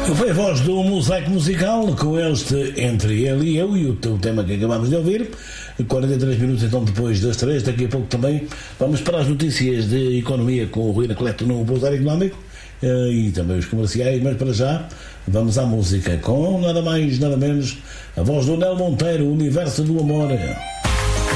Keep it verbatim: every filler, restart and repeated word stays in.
Foi a voz do Mosaico Musical com este Entre Ele e Eu e o teu tema que acabámos de ouvir. quarenta e três minutos então depois das três. Daqui a pouco também vamos para as notícias de economia com o Rui Anacleto no Pousar Económico e também os comerciais, mas para já vamos à música com nada mais nada menos a voz do Nel Monteiro, Universo do Amor.